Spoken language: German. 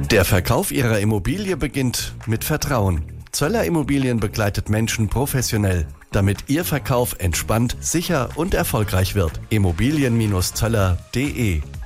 Der Verkauf Ihrer Immobilie beginnt mit Vertrauen. Zöller Immobilien begleitet Menschen professionell, damit Ihr Verkauf entspannt, sicher und erfolgreich wird. Immobilien-zöller.de